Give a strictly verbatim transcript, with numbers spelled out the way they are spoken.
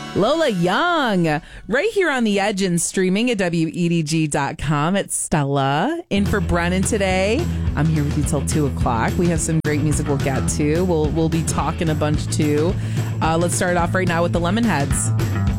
Lola Young, right here on The Edge and streaming at W E D G dot com. It's Stella in for Brennan today. I'm here with you till two o'clock. We have some great music we'll get to. We'll, we'll be talking a bunch too. Uh, let's start off right now with the Lemonheads.